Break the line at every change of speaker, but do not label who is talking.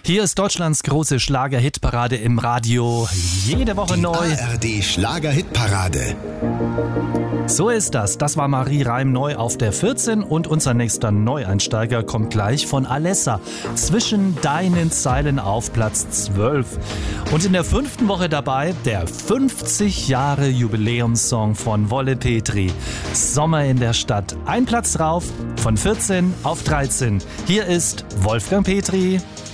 Hier ist Deutschlands große Schlager-Hitparade im Radio. Jede Woche neu.
ARD Schlager-Hitparade.
So ist das. Das war Marie Reim neu auf der 14 und unser nächster Neueinsteiger kommt gleich von Alessa. Zwischen deinen Zeilen auf Platz 12. Und in der 5. Woche dabei der 50 Jahre Jubiläumssong von Wolle Petri. Sommer in der Stadt. Ein Platz drauf, von 14 auf 13. Hier ist Wolfgang Petri.